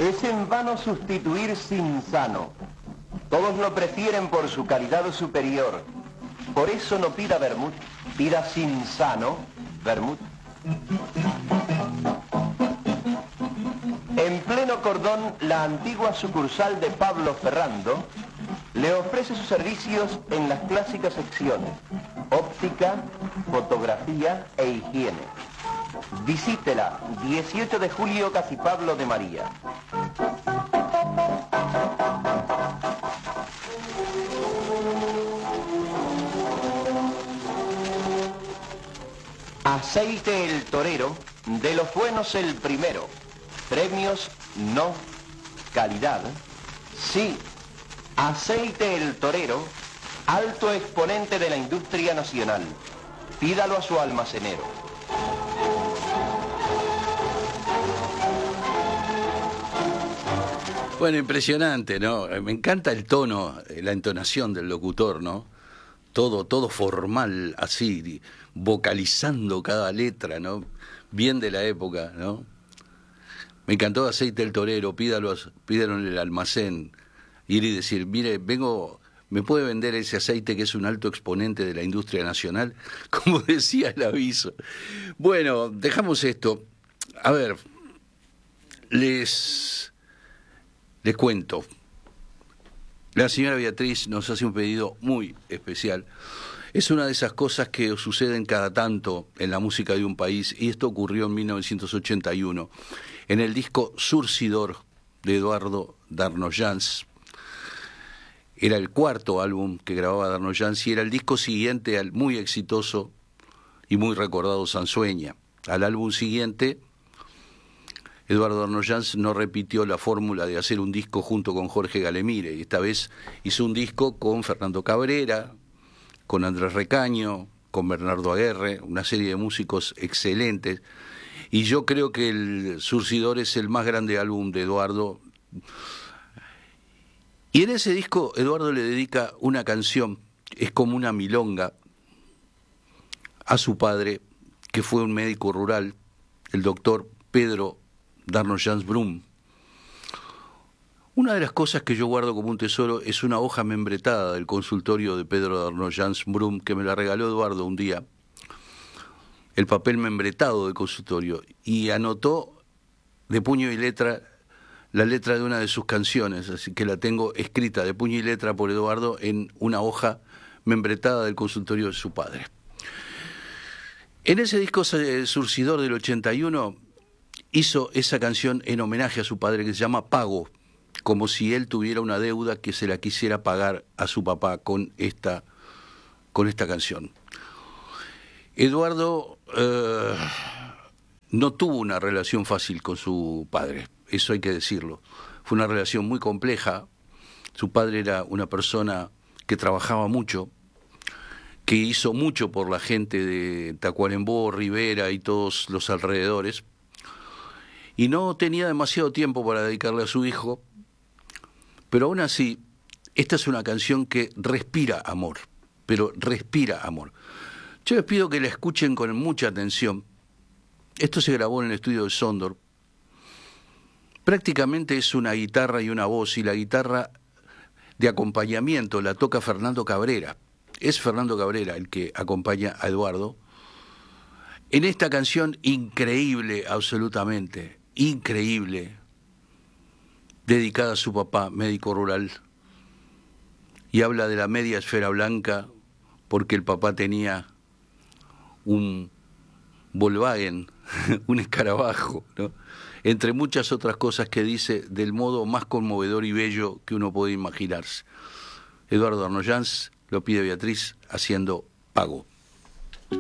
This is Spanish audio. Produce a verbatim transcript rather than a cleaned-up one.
Es en vano sustituir sin sano. Todos lo prefieren por su calidad superior. Por eso no pida vermut, pida sin sano vermut. En pleno cordón, la antigua sucursal de Pablo Ferrando le ofrece sus servicios en las clásicas secciones: óptica, fotografía e higiene. Visítela, dieciocho de julio, Casi Pablo de María. Aceite El Torero, de los buenos el primero. Premios no, calidad sí. Aceite El Torero, alto exponente de la industria nacional. Pídalo a su almacenero. Bueno, impresionante, ¿no? Me encanta el tono, la entonación del locutor, ¿no? Todo, todo formal, así, vocalizando cada letra, ¿no? Bien de la época, ¿no? Me encantó Aceite El Torero, pídalo, pídalo en el almacén. Ir y decir, mire, vengo, ¿me puede vender ese aceite que es un alto exponente de la industria nacional? Como decía el aviso. Bueno, dejamos esto. A ver, les, les cuento. La señora Beatriz nos hace un pedido muy especial. Es una de esas cosas que suceden cada tanto en la música de un país, y esto ocurrió en mil novecientos ochenta y uno, en el disco Surcidor de Eduardo Darnoyans. Era el cuarto álbum que grababa Darnoyans y era el disco siguiente al muy exitoso y muy recordado Sansueña. Al álbum siguiente, Eduardo Darnoyans no repitió la fórmula de hacer un disco junto con Jorge Galemire, y esta vez hizo un disco con Fernando Cabrera, con Andrés Recaño, con Bernardo Aguerre, una serie de músicos excelentes, y yo creo que el Surcidor es el más grande álbum de Eduardo. Y en ese disco Eduardo le dedica una canción, es como una milonga, a su padre, que fue un médico rural, el doctor Pedro Darnoyans Brum. Una de las cosas que yo guardo como un tesoro es una hoja membretada del consultorio de Pedro Darnoyans Brum, que me la regaló Eduardo un día, el papel membretado del consultorio, y anotó de puño y letra la letra de una de sus canciones, así que la tengo escrita de puño y letra por Eduardo en una hoja membretada del consultorio de su padre. En ese disco Surcidor del ochenta y uno hizo esa canción en homenaje a su padre, que se llama Pago, como si él tuviera una deuda que se la quisiera pagar a su papá con esta, con esta canción. Eduardo eh, no tuvo una relación fácil con su padre, eso hay que decirlo. Fue una relación muy compleja. Su padre era una persona que trabajaba mucho, que hizo mucho por la gente de Tacuarembó, Rivera y todos los alrededores, y no tenía demasiado tiempo para dedicarle a su hijo, pero aún así, esta es una canción que respira amor, pero respira amor. Yo les pido que la escuchen con mucha atención. Esto se grabó en el estudio de Sondor. Prácticamente es una guitarra y una voz, y la guitarra de acompañamiento la toca Fernando Cabrera. Es Fernando Cabrera el que acompaña a Eduardo en esta canción increíble, absolutamente increíble, dedicada a su papá, médico rural, y habla de la media esfera blanca, porque el papá tenía un Volkswagen, un escarabajo, ¿no? Entre muchas otras cosas que dice del modo más conmovedor y bello que uno puede imaginarse. Eduardo Darnoyans lo pide Beatriz haciendo Pago.